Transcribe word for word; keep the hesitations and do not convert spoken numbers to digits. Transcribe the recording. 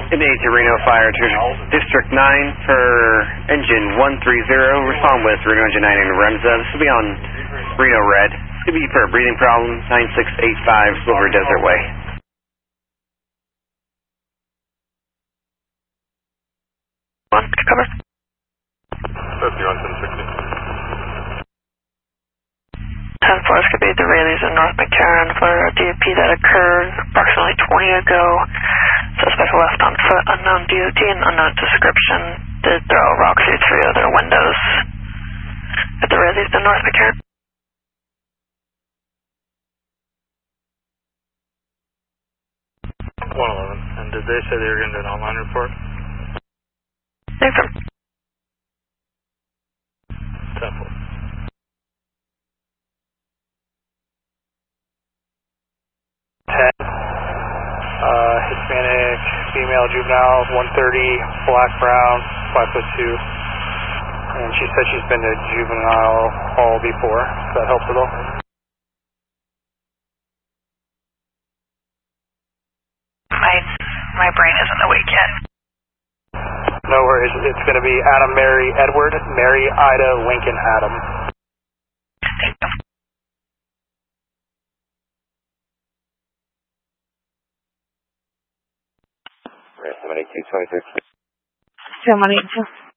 Midday to Reno Fire to District nine for engine one three zero. Respond with Reno Engine nine in Remza. This will be on Reno Red. This could be for a breathing problem, nine six eight five Silver Desert Way. One, cover. fifty-one, ten sixty. ten four, this could be the Rayleighs in North McCarran for a D O P that occurred approximately twenty ago. Suspect left on foot, unknown D O T and unknown description. Did throw a rock through three other windows at the Rayleighs in North McCarran. one eleven. And did they say they were going to do an online report? Thanks, sir. ten four. ten. Uh, Hispanic, female, juvenile, one thirty, black, brown, five foot two. And she said she's been to juvenile hall before. Does that help at all? My, my brain isn't awake yet. No worries. It's going to be Adam, Mary, Edward, Mary, Ida, Lincoln, Adam. seven eight two, twenty-six. seven eight two.